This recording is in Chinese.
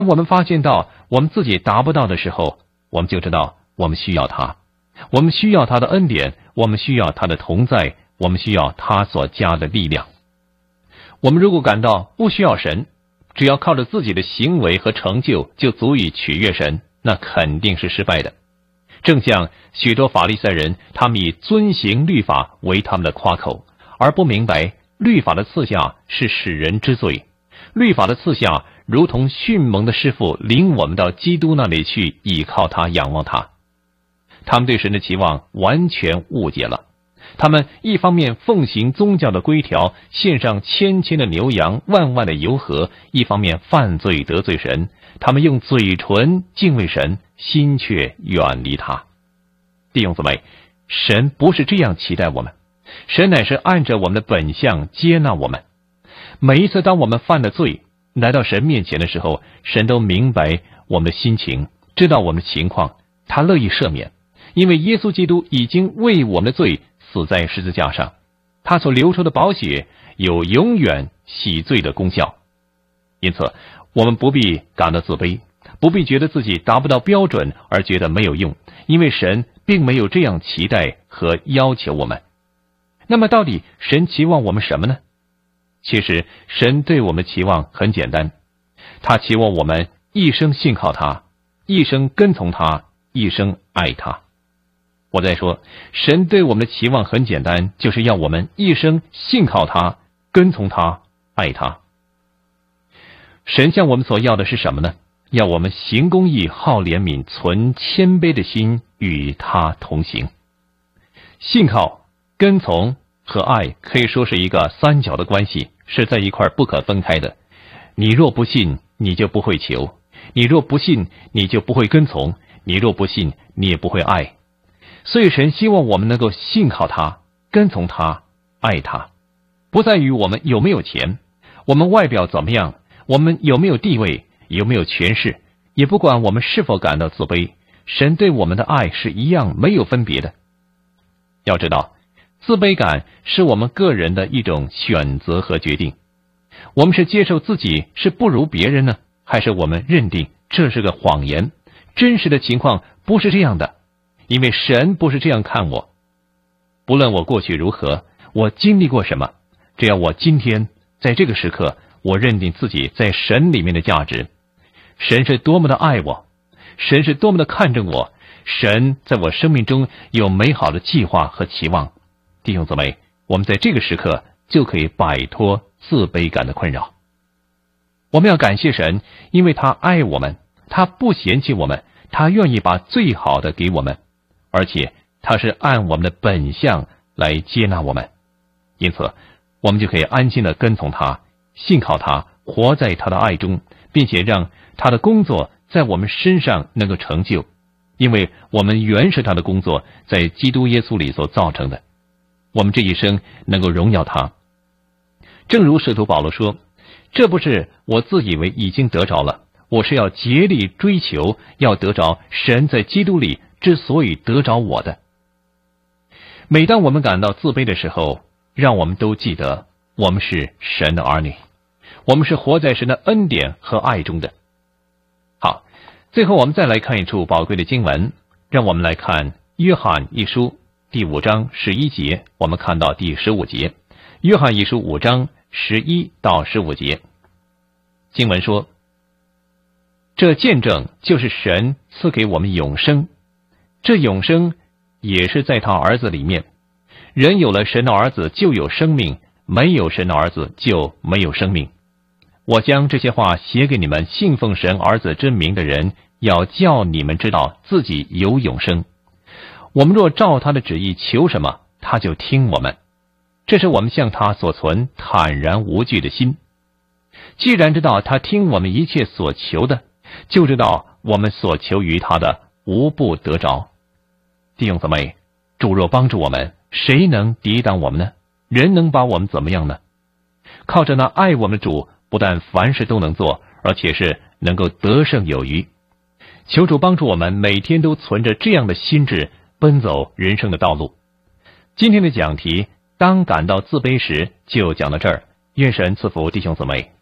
我们发现到我们自己达不到的时候，我们就知道我们需要他，我们需要他的恩典，我们需要他的同在，我们需要他所加的力量。我们如果感到不需要神，只要靠着自己的行为和成就就足以取悦神，那肯定是失败的。正像许多法利赛人，他们以遵行律法为他们的夸口，而不明白律法的赐下是使人知罪，律法的赐下如同训蒙的师傅领我们到基督那里去，倚靠他，仰望他。他们对神的期望完全误解了，他们一方面奉行宗教的规条，献上千千的牛羊，万万的油河，一方面犯罪得罪神，他们用嘴唇敬畏神，心却远离他。弟兄姊妹，神不是这样期待我们，神乃是按着我们的本相接纳我们。每一次当我们犯了罪，来到神面前的时候，神都明白我们的心情，知道我们的情况，他乐意赦免，因为耶稣基督已经为我们的罪死在十字架上，他所流出的宝血有永远洗罪的功效。因此我们不必感到自卑，不必觉得自己达不到标准而觉得没有用，因为神并没有这样期待和要求我们。那么到底神期望我们什么呢？其实神对我们期望很简单，他期望我们一生信靠他，一生跟从他，一生爱他。我再说，神对我们的期望很简单，就是要我们一生信靠他，跟从他，爱他。神向我们所要的是什么呢？要我们行公义，好怜悯，存谦卑的心，与他同行。信靠、跟从和爱可以说是一个三角的关系，是在一块不可分开的。你若不信，你就不会求；你若不信，你就不会跟从；你若不信，你也不会爱。所以神希望我们能够信靠他，跟从他，爱他。不在于我们有没有钱，我们外表怎么样，我们有没有地位，有没有权势，也不管我们是否感到自卑，神对我们的爱是一样没有分别的。要知道，自卑感是我们个人的一种选择和决定。我们是接受自己是不如别人呢，还是我们认定这是个谎言？真实的情况不是这样的，因为神不是这样看我。不论我过去如何，我经历过什么，只要我今天在这个时刻，我认定自己在神里面的价值。神是多么的爱我，神是多么的看重我，神在我生命中有美好的计划和期望。弟兄姊妹，我们在这个时刻就可以摆脱自卑感的困扰。我们要感谢神，因为他爱我们，他不嫌弃我们，他愿意把最好的给我们，而且他是按我们的本相来接纳我们。因此我们就可以安心的跟从他，信靠他，活在他的爱中，并且让他的工作在我们身上能够成就，因为我们原是他的工作，在基督耶稣里所造成的。我们这一生能够荣耀他。正如使徒保罗说，这不是我自以为已经得着了，我是要竭力追求，要得着神在基督里之所以得着我的。每当我们感到自卑的时候，让我们都记得我们是神的儿女，我们是活在神的恩典和爱中的。好，最后我们再来看一处宝贵的经文，让我们来看约翰一书第5章11节，我们看到第15节。约翰一书5章11到15节，经文说，这见证就是神赐给我们永生，这永生也是在他儿子里面。人有了神的儿子就有生命，没有神的儿子就没有生命。我将这些话写给你们信奉神儿子之名的人，要叫你们知道自己有永生。我们若照他的旨意求什么，他就听我们。这是我们向他所存坦然无惧的心。既然知道他听我们一切所求的，就知道我们所求于他的无不得着。弟兄姊妹，主若帮助我们，谁能抵挡我们呢？人能把我们怎么样呢？靠着那爱我们的主，不但凡事都能做，而且是能够得胜有余。求主帮助我们每天都存着这样的心志，奔走人生的道路。今天的讲题，当感到自卑时，就讲到这儿。愿神赐福弟兄姊妹。